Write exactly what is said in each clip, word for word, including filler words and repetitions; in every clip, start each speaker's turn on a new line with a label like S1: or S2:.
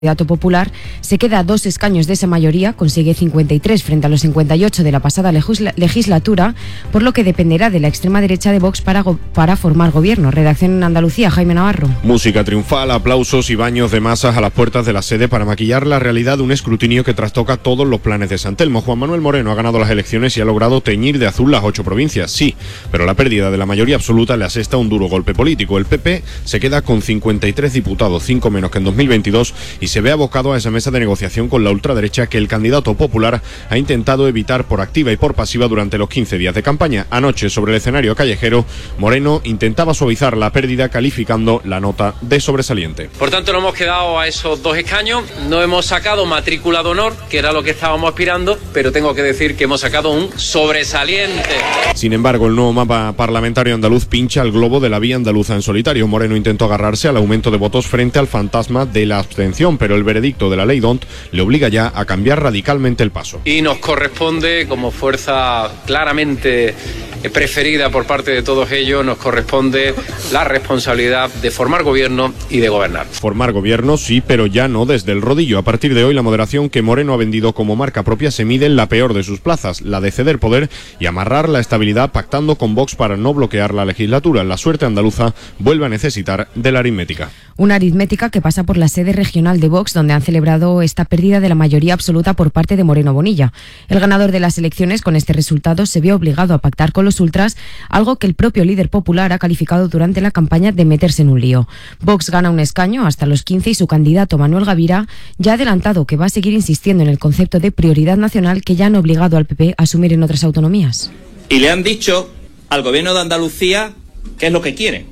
S1: candidato popular se queda a dos escaños de esa mayoría, consigue cincuenta y tres frente a los cincuenta y ocho de la pasada legisla- legislatura, por lo que dependerá de la extrema derecha de Vox para, go- para formar gobierno. Redacción en Andalucía, Jaime Navarro.
S2: Música triunfal, aplausos y baños de masas a las puertas de la sede para maquillar la realidad de un escrutinio que trastoca todos los planes de San Telmo. Juan Manuel Moreno ha ganado las elecciones y ha logrado teñir de azul las ocho provincias, sí, pero la pérdida de la mayoría absoluta le asesta un duro golpe político. El P P se queda con cincuenta y tres diputados, cinco menos que en dos mil veintidós, y se ve abocado a esa mesa de negociación con la ultraderecha que el candidato popular ha intentado evitar por activa y por pasiva durante los quince días de campaña. Anoche, sobre el escenario callejero, Moreno intentaba suavizar la pérdida calificando la nota de sobresaliente.
S3: Por tanto, nos hemos quedado a esos dos escaños, no hemos sacado matrícula de honor, que era lo que estábamos aspirando, pero tengo que decir que hemos sacado un sobresaliente.
S2: Sin embargo, el nuevo mapa parlamentario andaluz pincha el globo de la vía andaluza en solitario. Moreno intentó agarrarse al aumento de votos frente al fantasma de la abstención, pero el veredicto de la ley D O N T le obliga ya a cambiar radicalmente el paso.
S3: Y nos corresponde, como fuerza claramente preferida por parte de todos ellos, nos corresponde la responsabilidad de formar gobierno y de gobernar.
S2: Formar gobierno, sí, pero ya no desde el rodillo. A partir de hoy, la moderación que Moreno ha vendido como marca propia se mide en la peor de sus plazas, la de ceder poder y amarrar la estabilidad pactando con Vox para no bloquear la legislatura. La suerte andaluza vuelve a necesitar de la aritmética.
S1: Una aritmética que pasa por la sede regional de Vox, donde han celebrado esta pérdida de la mayoría absoluta por parte de Moreno Bonilla. El ganador de las elecciones, con este resultado, se vio obligado a pactar con los ultras, algo que el propio líder popular ha calificado durante la campaña de meterse en un lío. Vox gana un escaño hasta los quince y su candidato Manuel Gavira ya ha adelantado que va a seguir insistiendo en el concepto de prioridad nacional que ya han obligado al P P a asumir en otras autonomías.
S4: Y le han dicho al gobierno de Andalucía qué es lo que quieren.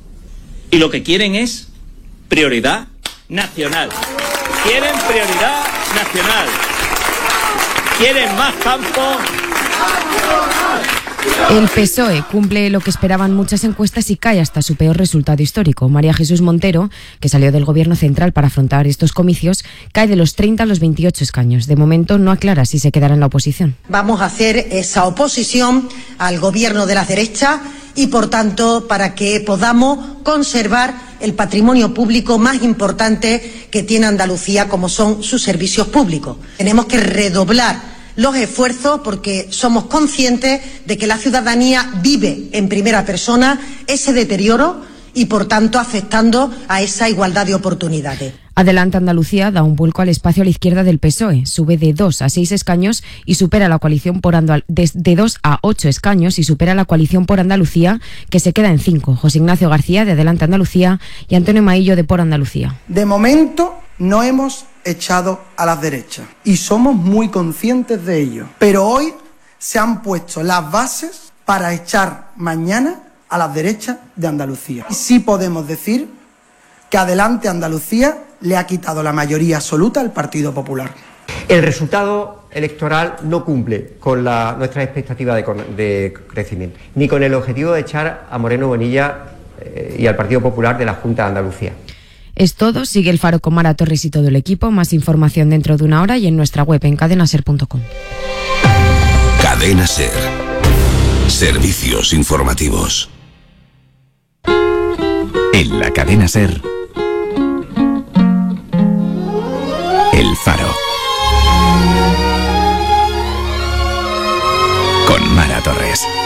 S4: Y lo que quieren es prioridad nacional. Quieren prioridad nacional. Quieren más campo.
S1: El P S O E cumple lo que esperaban muchas encuestas y cae hasta su peor resultado histórico. María Jesús Montero, que salió del Gobierno central para afrontar estos comicios, cae de los treinta a los veintiocho escaños. De momento no aclara si se quedará en la oposición.
S5: Vamos a hacer esa oposición al Gobierno de la derecha y, por tanto, para que podamos conservar el patrimonio público más importante que tiene Andalucía, como son sus servicios públicos. Tenemos que redoblar los esfuerzos porque somos conscientes de que la ciudadanía vive en primera persona ese deterioro y, por tanto, afectando a esa igualdad de oportunidades.
S1: Adelante Andalucía da un vuelco al espacio a la izquierda del P S O E, sube de dos a seis escaños y supera la coalición por Andal- de, de dos a ocho escaños y supera la coalición por Andalucía, que se queda en cinco. José Ignacio García de Adelante Andalucía y Antonio Maillo de Por Andalucía.
S6: De momento no hemos echado a las derechas y somos muy conscientes de ello, pero hoy se han puesto las bases para echar mañana a las derechas de Andalucía. Y sí podemos decir que Adelante Andalucía le ha quitado la mayoría absoluta al Partido Popular.
S7: El resultado electoral no cumple con la, nuestras expectativas de, de crecimiento, ni con el objetivo de echar a Moreno Bonilla eh, y al Partido Popular de la Junta de Andalucía.
S1: Es todo. Sigue el Faro con Mara Torres y todo el equipo. Más información dentro de una hora y en nuestra web en cadena ser punto com.
S8: Cadena Ser. Servicios informativos. En la Cadena Ser. El Faro. Con Mara Torres.